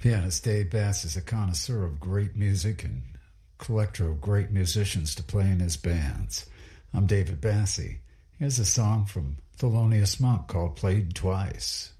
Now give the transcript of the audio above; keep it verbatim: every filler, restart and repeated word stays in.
Pianist Dave Bass is a connoisseur of great music and collector of great musicians to play in his bands. I'm David Bassi. Here's a song from Thelonious Monk called Played Twice.